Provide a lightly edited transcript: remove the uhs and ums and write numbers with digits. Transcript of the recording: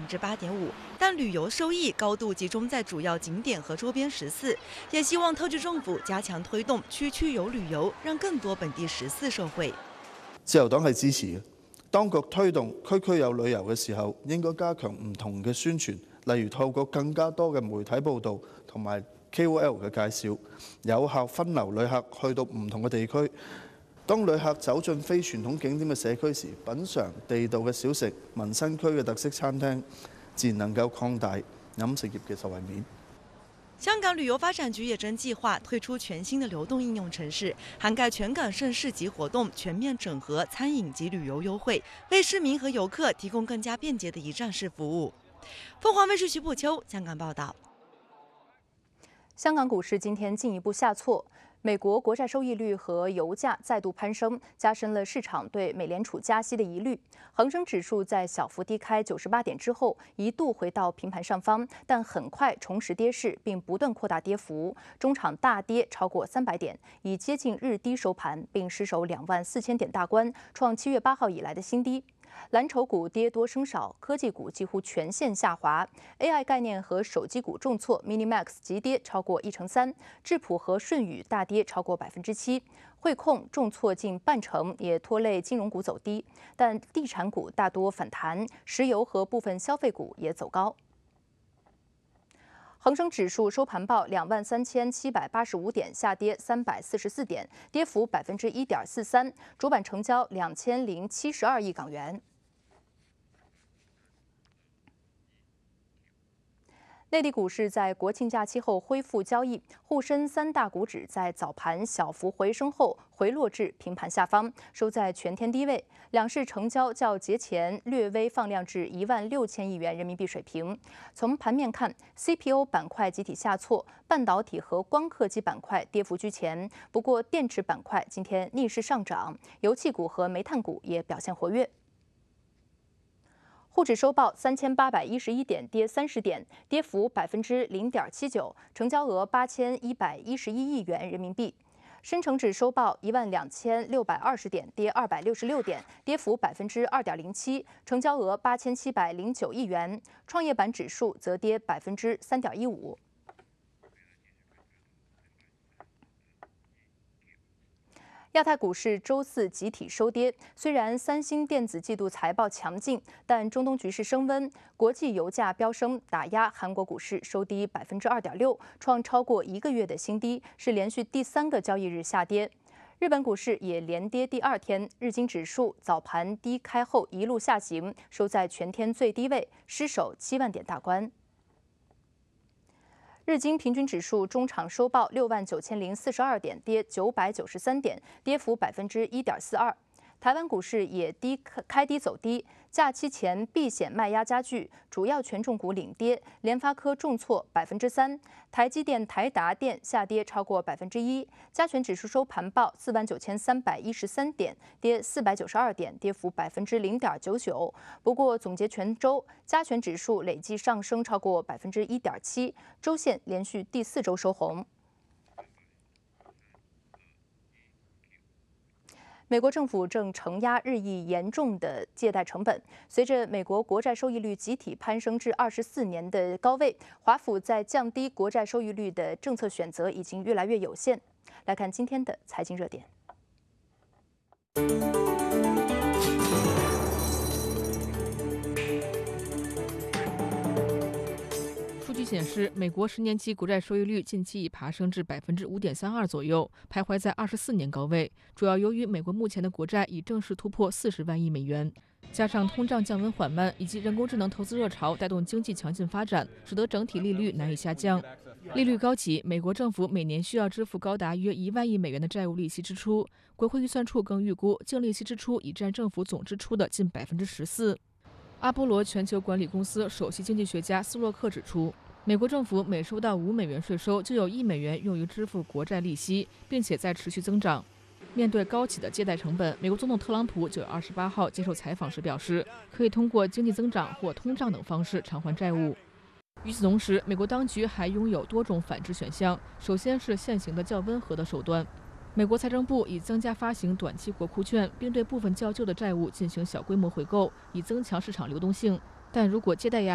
8.5%，但旅游收益高度集中在主要景点和周边14%。也希望特区政府加強推動區區遊旅遊，讓更多本地14受惠。 自由黨係支持嘅。當局推動區區有旅遊嘅時候，應該加強唔同嘅宣傳，例如透過更加多嘅媒體報導同埋 KOL 嘅介紹，有效分流旅客去到唔同嘅地區。當旅客走進非傳統景點嘅社區時，品嚐地道嘅小食、民生區嘅特色餐廳，自然能夠擴大飲食業嘅受惠面。 香港旅遊發展局也正計劃推出全新的流動應用程式，涵蓋全港盛事及活動，全面整合餐飲及旅遊優惠，為市民和遊客提供更加便捷的一站式服務。鳳凰衛視徐步秋香港報道。 香港股市今天進一步下挫，美國國債收益率和油價再度攀升，加深了市場對美聯儲加息的疑慮。恒生指數在小幅低開98點之後，一度回到平盤上方，但很快重拾跌勢，並不斷擴大跌幅。中場大跌超過300點，以接近日低收盤，並失守24000點大關，創7月8號以來的新低。藍籌股跌多升少，科技股幾乎全線下滑 ，AI 概念和手機股重挫 ，Minimax 急跌超過1成3，智譜和舜宇大跌超過7%，匯控重挫近半成，也拖累金融股走低。但地產股大多反彈，石油和部分消費股也走高。恒生指數收盤報23785點，下跌344點，跌幅1.43%，主板成交2072億港元。內地股市在國慶假期後恢復交易，滬深3大股指在早盤小幅回升後回落至平盤下方，收在全天低位。兩市成交較節前略微放量至16000億元人民幣水平。從盤面看 ，CPO 板塊集體下挫，半導體和光刻機板塊跌幅居前。不過電池板塊今天逆勢上漲，油氣股和煤炭股也表現活躍。滬指收報3811點，跌30點，跌幅0.79%，成交額8111億元人民幣。深成指收報12620點，跌266點，跌幅2.07%，成交額8709億元。創業板指數則跌3.15%。亞太股市周四集體收跌，雖然三星電子季度財報強勁，但中東局勢升溫，國際油價飆升打壓韓國股市收低2.6%，創超過1個月的新低，是連續第3個交易日下跌。日本股市也連跌第2天，日經指數早盤低開後一路下行，收在全天最低位，失守7萬點大關。日經平均指數中場收報69042點，跌993點，跌幅1.42%。台灣股市也開低走低，假期前避險賣壓加劇，主要權重股領跌，聯發科重挫3%，台積電、台達電下跌超過1%。加權指數收盤報49313點，跌492點，跌幅0.99%。不過總結全周，加權指數累計上升超過1.7%，周線連續第4周收紅。美國政府正承壓日益嚴重的借貸成本，隨着美國國債收益率集體攀升至24年的高位，華府在降低國債收益率的政策選擇已經越來越有限。來看今天的財經熱點。 數據顯示，美國10年期國債收益率近期已爬升至5.32%左右，徘徊在24年高位。主要由於美國目前的國債已正式突破40萬億美元，加上通脹降溫緩慢以及人工智能投資熱潮帶動經濟強勁發展，使得整體利率難以下降。利率高企，美國政府每年需要支付高達約1萬億美元的債務利息支出。國會預算處更預估，淨利息支出已佔政府總支出的近14%。阿波羅全球管理公司首席經濟學家斯洛克指出，美國政府每收到5美元稅收，就有1美元用於支付國債利息，並且在持續增長。面對高企的借貸成本，美國總統特朗普9月28號接受採訪時表示，可以通過經濟增長或通脹等方式償還債務。與此同時，美國當局還擁有多種反制選項，首先是現行的較溫和的手段。美國財政部已增加發行短期國庫券，並對部分較舊的債務進行小規模回購，以增強市場流動性。但如果借貸壓